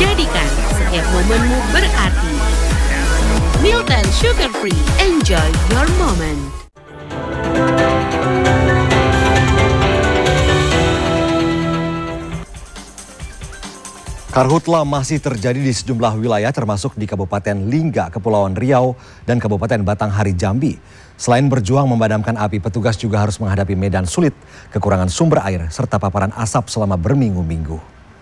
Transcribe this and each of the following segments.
Jadikan setiap momenmu berarti. Milten Sugar Free, enjoy your moment. Karhutla masih terjadi di sejumlah wilayah termasuk di Kabupaten Lingga, Kepulauan Riau, dan Kabupaten Batanghari, Jambi. Selain berjuang memadamkan api, petugas juga harus menghadapi medan sulit, kekurangan sumber air, serta paparan asap selama berminggu-minggu.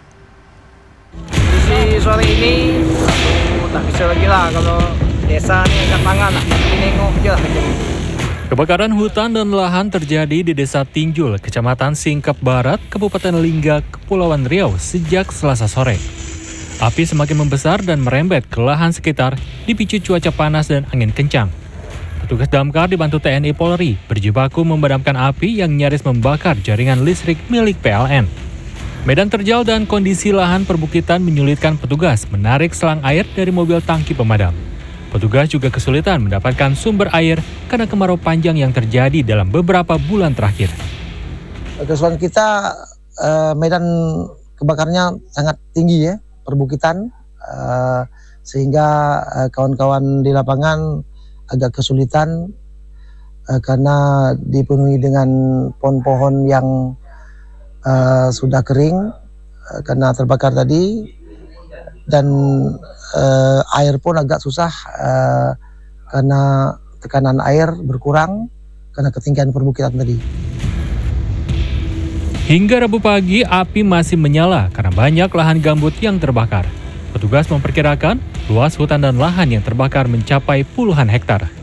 Di sore ini, aku tak bisa lagi lah kalau desa ini agak tangan lah, nengok aja lah. Kebakaran hutan dan lahan terjadi di Desa Tinjul, Kecamatan Singkep Barat, Kabupaten Lingga, Kepulauan Riau sejak Selasa sore. Api semakin membesar dan merembet ke lahan sekitar dipicu cuaca panas dan angin kencang. Petugas damkar dibantu TNI Polri berjibaku memadamkan api yang nyaris membakar jaringan listrik milik PLN. Medan terjal dan kondisi lahan perbukitan menyulitkan petugas menarik selang air dari mobil tangki pemadam. Petugas juga kesulitan mendapatkan sumber air karena kemarau panjang yang terjadi dalam beberapa bulan terakhir. Kesulitan kita, medan kebakarnya sangat tinggi ya, perbukitan, sehingga kawan-kawan di lapangan agak kesulitan karena dipenuhi dengan pohon-pohon yang sudah kering karena terbakar tadi, dan air pun agak susah karena tekanan air berkurang karena ketinggian perbukitan tadi. Hingga Rabu pagi, api masih menyala karena banyak lahan gambut yang terbakar. Petugas memperkirakan luas hutan dan lahan yang terbakar mencapai puluhan hektar.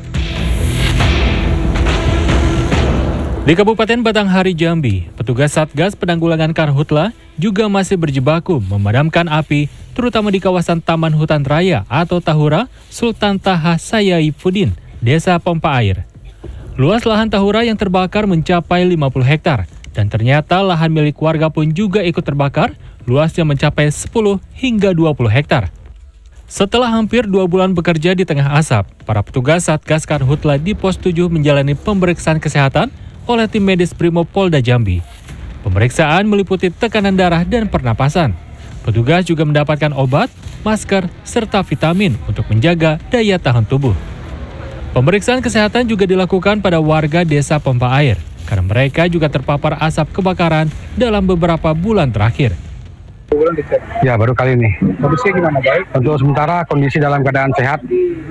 Di Kabupaten Batanghari, Jambi, petugas Satgas Penanggulangan Karhutla juga masih berjibaku memadamkan api, terutama di kawasan Taman Hutan Raya atau Tahura, Sultan Taha Sayaifuddin, Desa Pompa Air. Luas lahan Tahura yang terbakar mencapai 50 hektar, dan ternyata lahan milik warga pun juga ikut terbakar, luasnya mencapai 10 hingga 20 hektar. Setelah hampir 2 bulan bekerja di tengah asap, para petugas Satgas Karhutla di Pos 7 menjalani pemeriksaan kesehatan oleh tim medis Brimob Polda Jambi. Pemeriksaan meliputi tekanan darah dan pernapasan. Petugas juga mendapatkan obat, masker, serta vitamin untuk menjaga daya tahan tubuh. Pemeriksaan kesehatan juga dilakukan pada warga Desa Pompa Air, karena mereka juga terpapar asap kebakaran dalam beberapa bulan terakhir. Ya, baru kali ini. Kondisinya gimana, baik? Untuk sementara kondisi dalam keadaan sehat.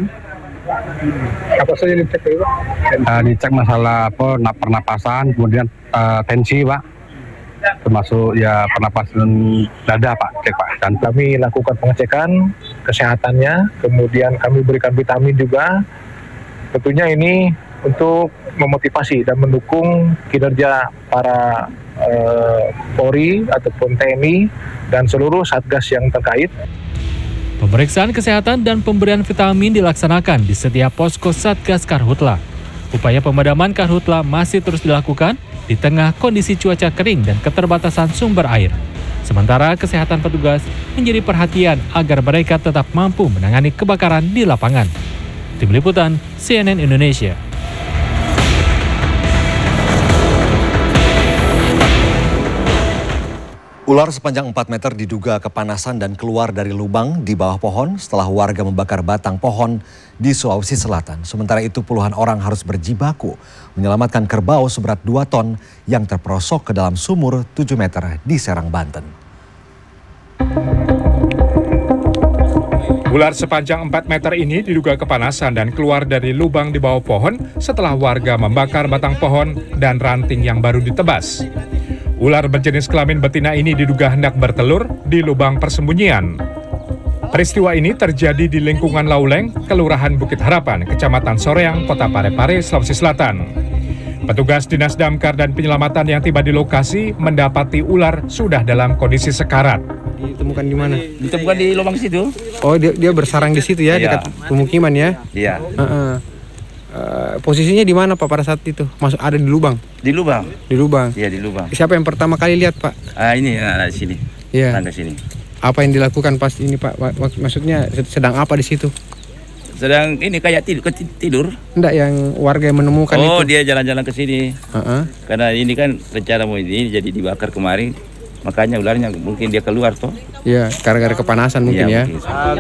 Apa saja dicek itu? Dicek masalah pernapasan, kemudian tensi, Pak. Termasuk ya pernapasan dada, Pak. Cek, Pak. Dan kami lakukan pengecekan kesehatannya, kemudian kami berikan vitamin juga. Tentunya ini untuk memotivasi dan mendukung kinerja para Polri ataupun TNI dan seluruh Satgas yang terkait. Pemeriksaan kesehatan dan pemberian vitamin dilaksanakan di setiap posko Satgas Karhutla. Upaya pemadaman Karhutla masih terus dilakukan di tengah kondisi cuaca kering dan keterbatasan sumber air. Sementara kesehatan petugas menjadi perhatian agar mereka tetap mampu menangani kebakaran di lapangan. Tim Liputan CNN Indonesia. Ular sepanjang 4 meter diduga kepanasan dan keluar dari lubang di bawah pohon setelah warga membakar batang pohon di Sulawesi Selatan. Sementara itu puluhan orang harus berjibaku menyelamatkan kerbau seberat 2 ton yang terperosok ke dalam sumur 7 meter di Serang, Banten. Ular sepanjang 4 meter ini diduga kepanasan dan keluar dari lubang di bawah pohon setelah warga membakar batang pohon dan ranting yang baru ditebas. Ular berjenis kelamin betina ini diduga hendak bertelur di lubang persembunyian. Peristiwa ini terjadi di lingkungan Lauleng, Kelurahan Bukit Harapan, Kecamatan Soreang, Kota Parepare, Sulawesi Selatan. Petugas Dinas Damkar dan Penyelamatan yang tiba di lokasi mendapati ular sudah dalam kondisi sekarat. Ditemukan di mana? Ditemukan di lubang situ. Oh, dia bersarang di situ ya, dekat pemukiman ya? Iya. Posisinya di mana, Pak, pada saat itu? Masuk ada di lubang? Di lubang. Di lubang? Iya, di lubang. Siapa yang pertama kali lihat, Pak? Ini di sini. Iya. Tangga sini. Apa yang dilakukan pas ini, Pak? Maksudnya sedang apa di situ? Sedang ini kayak tidur. Enggak, yang warga yang menemukan itu. Oh, dia jalan-jalan ke sini. Karena ini kan rencana mau ini jadi dibakar kemarin. Makanya ularnya mungkin dia keluar toh. Iya, gara-gara kepanasan mungkin ya.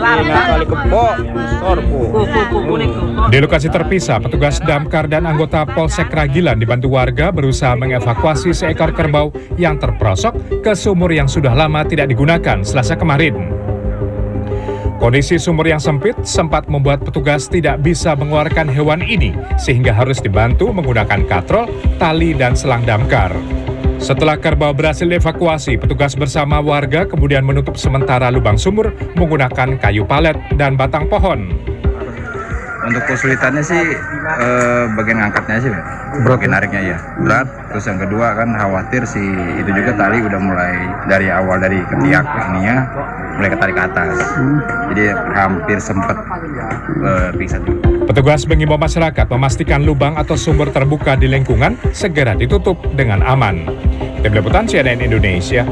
Di lokasi terpisah, petugas damkar dan anggota Polsek Ragilan dibantu warga berusaha mengevakuasi seekor kerbau yang terperosok ke sumur yang sudah lama tidak digunakan Selasa kemarin. Kondisi sumur yang sempit sempat membuat petugas tidak bisa mengeluarkan hewan ini sehingga harus dibantu menggunakan katrol, tali, dan selang damkar. Setelah kerbau berhasil dievakuasi, petugas bersama warga kemudian menutup sementara lubang sumur menggunakan kayu palet dan batang pohon. Untuk kesulitannya sih bagian ngangkatnya sih, bagian nariknya ya berat. Terus yang kedua kan khawatir si itu juga tali udah mulai dari awal dari ketiak ininya mulai ketarik ke atas, jadi hampir sempat pingsan juga. Petugas mengimbau masyarakat memastikan lubang atau sumber terbuka di lingkungan segera ditutup dengan aman. Tim Liputan CNN Indonesia.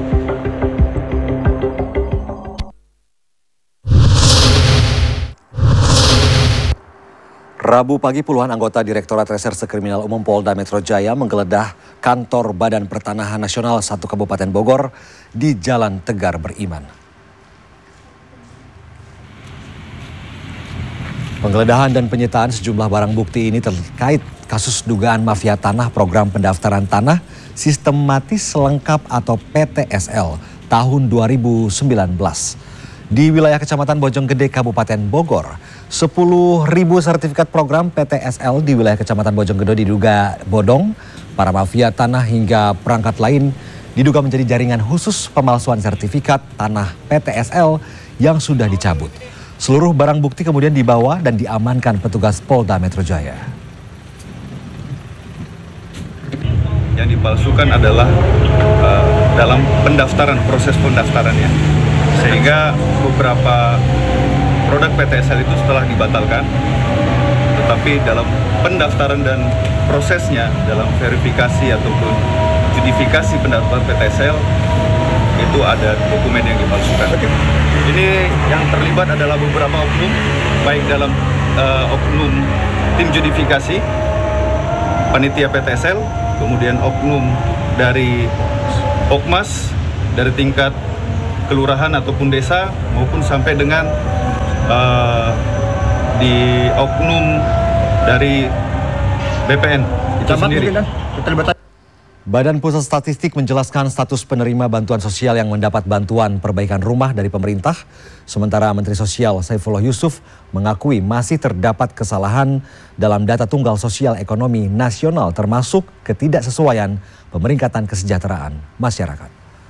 Rabu pagi puluhan anggota Direktorat Reserse Kriminal Umum Polda Metro Jaya menggeledah kantor Badan Pertanahan Nasional 1 Kabupaten Bogor di Jalan Tegar Beriman. Penggeledahan dan penyitaan sejumlah barang bukti ini terkait kasus dugaan mafia tanah program pendaftaran tanah sistematis selengkap atau PTSL tahun 2019. Di wilayah Kecamatan Bojonggede, Kabupaten Bogor, 10.000 sertifikat program PTSL di wilayah Kecamatan Bojonggede diduga bodong. Para mafia tanah hingga perangkat lain diduga menjadi jaringan khusus pemalsuan sertifikat tanah PTSL yang sudah dicabut. Seluruh barang bukti kemudian dibawa dan diamankan petugas Polda Metro Jaya. Yang dipalsukan adalah dalam pendaftaran, proses pendaftarannya. Sehingga beberapa produk PTSL itu setelah dibatalkan, tetapi dalam pendaftaran dan prosesnya, dalam verifikasi ataupun justifikasi pendaftaran PTSL, itu ada dokumen yang dipalsukan. Ini yang terlibat adalah beberapa oknum, baik dalam oknum tim justifikasi, panitia PTSL, kemudian oknum dari Okmas, dari tingkat kelurahan ataupun desa, maupun sampai dengan di oknum dari BPN itu sendiri. Badan Pusat Statistik menjelaskan status penerima bantuan sosial yang mendapat bantuan perbaikan rumah dari pemerintah. Sementara Menteri Sosial Saifullah Yusuf mengakui masih terdapat kesalahan dalam data tunggal sosial ekonomi nasional termasuk ketidaksesuaian pemeringkatan kesejahteraan masyarakat.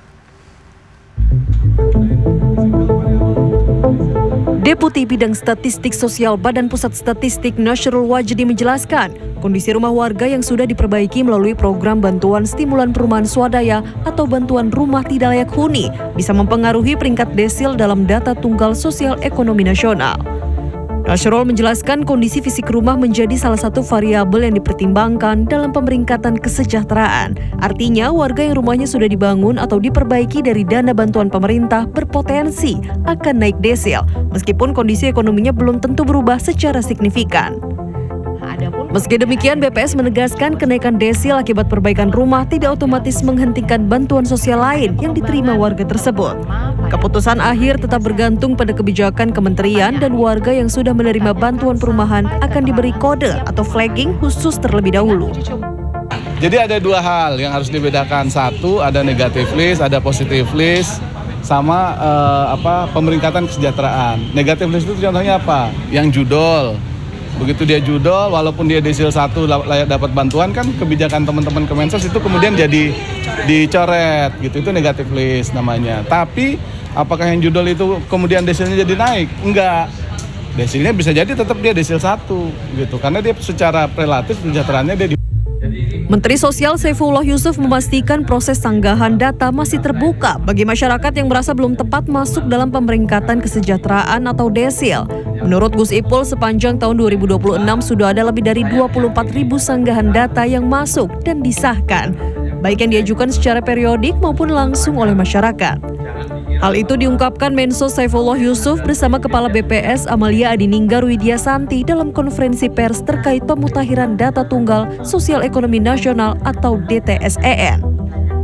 Deputi Bidang Statistik Sosial Badan Pusat Statistik Nasrul Wajdi menjelaskan, kondisi rumah warga yang sudah diperbaiki melalui program bantuan stimulan perumahan swadaya atau bantuan rumah tidak layak huni bisa mempengaruhi peringkat desil dalam data tunggal sosial ekonomi nasional. Nasrul menjelaskan kondisi fisik rumah menjadi salah satu variabel yang dipertimbangkan dalam pemeringkatan kesejahteraan. Artinya, warga yang rumahnya sudah dibangun atau diperbaiki dari dana bantuan pemerintah berpotensi akan naik desil, meskipun kondisi ekonominya belum tentu berubah secara signifikan. Meski demikian, BPS menegaskan kenaikan desil akibat perbaikan rumah tidak otomatis menghentikan bantuan sosial lain yang diterima warga tersebut. Keputusan akhir tetap bergantung pada kebijakan kementerian dan warga yang sudah menerima bantuan perumahan akan diberi kode atau flagging khusus terlebih dahulu. Jadi ada dua hal yang harus dibedakan. Satu, ada negative list, ada positive list, sama pemeringkatan kesejahteraan. Negative list itu contohnya apa? Yang judol. Begitu dia judol, walaupun dia desil 1 layak dapat bantuan, kan kebijakan teman-teman Kemensos itu kemudian jadi dicoret gitu. Itu negative list namanya. Tapi apakah yang judol itu kemudian desilnya jadi naik? Enggak. Desilnya bisa jadi tetap dia desil 1 gitu. Karena dia secara relatif kesejahteraannya dia Menteri Sosial Saifullah Yusuf memastikan proses sanggahan data masih terbuka bagi masyarakat yang merasa belum tepat masuk dalam pemeringkatan kesejahteraan atau desil. Menurut Gus Ipul, sepanjang tahun 2026 sudah ada lebih dari 24.000 sanggahan data yang masuk dan disahkan, baik yang diajukan secara periodik maupun langsung oleh masyarakat. Hal itu diungkapkan Mensos Saifullah Yusuf bersama Kepala BPS Amalia Adininggar Widiasanti dalam konferensi pers terkait pemutahiran data tunggal sosial ekonomi nasional atau DTSEN.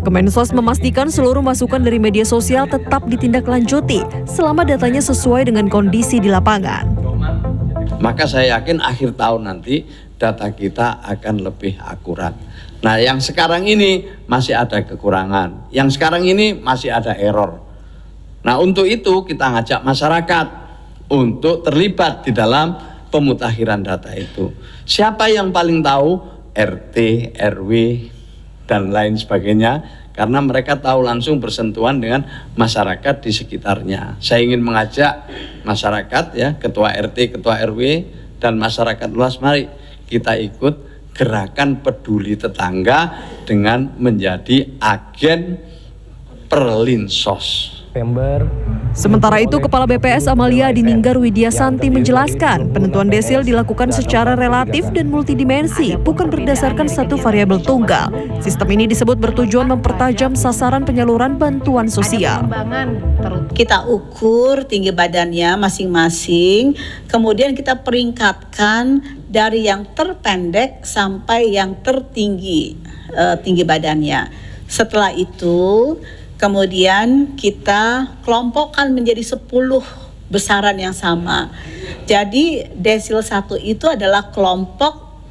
Kemensos memastikan seluruh masukan dari media sosial tetap ditindaklanjuti selama datanya sesuai dengan kondisi di lapangan. Maka saya yakin akhir tahun nanti data kita akan lebih akurat. Nah, yang sekarang ini masih ada kekurangan, yang sekarang ini masih ada error. Nah, untuk itu kita ngajak masyarakat untuk terlibat di dalam pemutakhiran data itu. Siapa yang paling tahu? RT, RW, dan lain sebagainya, karena mereka tahu langsung bersentuhan dengan masyarakat di sekitarnya. Saya ingin mengajak masyarakat, ya, ketua RT, ketua RW, dan masyarakat luas, mari kita ikut gerakan peduli tetangga dengan menjadi agen Perlinsos. Sementara itu, Kepala BPS Amalia Adininggar Widyasanti menjelaskan penentuan desil dilakukan secara relatif dan multidimensi, bukan berdasarkan satu variabel tunggal. Sistem ini disebut bertujuan mempertajam sasaran penyaluran bantuan sosial. Kita ukur tinggi badannya masing-masing, kemudian kita peringkatkan dari yang terpendek sampai yang tertinggi tinggi badannya. Setelah itu kemudian kita kelompokkan menjadi 10 besaran yang sama. Jadi desil 1 itu adalah kelompok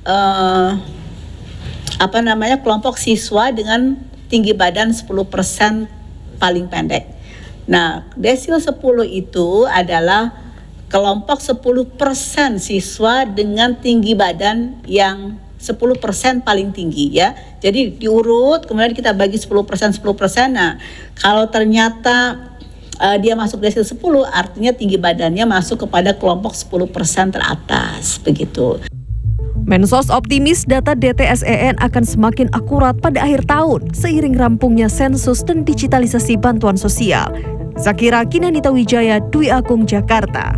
kelompok siswa dengan tinggi badan 10% paling pendek. Nah, desil 10 itu adalah kelompok 10% siswa dengan tinggi badan yang 10% paling tinggi, ya. Jadi diurut, kemudian kita bagi 10%. Nah, kalau ternyata dia masuk desil 10, artinya tinggi badannya masuk kepada kelompok 10% teratas, begitu. Mensos optimis data DTSEN akan semakin akurat pada akhir tahun seiring rampungnya sensus dan digitalisasi bantuan sosial. Zakira Kinanita Wijaya, Dwi Agung, Jakarta.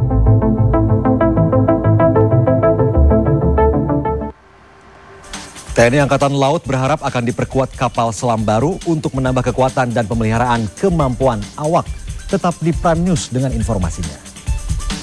TNI Angkatan Laut berharap akan diperkuat kapal selam baru untuk menambah kekuatan dan pemeliharaan kemampuan awak. Tetap di Prime News dengan informasinya.